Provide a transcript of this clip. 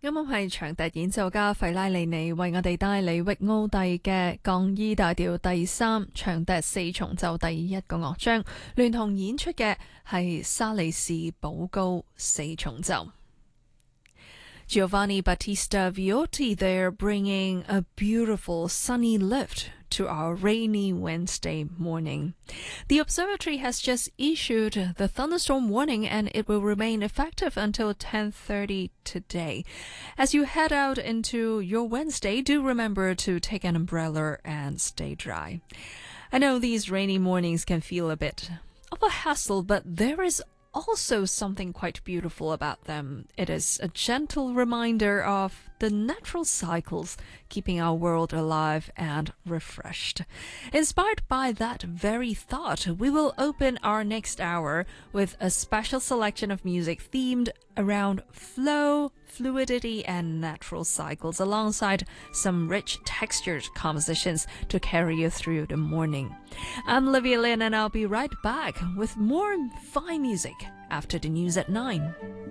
啱啱係長笛演奏家費拉利尼為我哋帶嚟域奧蒂嘅降 E 大調第三長笛四重奏第一個樂章，聯同演出嘅係沙利士寶高四重奏。Giovanni Battista Viotti there bringing a beautiful sunny lift to our rainy Wednesday morning. The observatory has just issued the thunderstorm warning and it will remain effective until 10:30 today. As you head out into your Wednesday, do remember to take an umbrella and stay dry. I know these rainy mornings can feel a bit of a hassle, but there is also something quite beautiful about them. It is a gentle reminder of the natural cycles keeping our world alive and refreshed. Inspired by that very thought, we will open our next hour with a special selection of music themed around flow, fluidity, and natural cycles, alongside some rich textured compositions to carry you through the morning. I'm Livia Lin, and I'll be right back with more fine music after the news at 9.